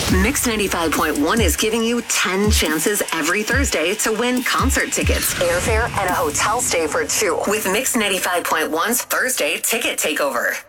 Mix 95.1 is giving you 10 chances every Thursday to win concert tickets, airfare, and a hotel stay for two with Mix 95.1's Thursday Ticket Takeover.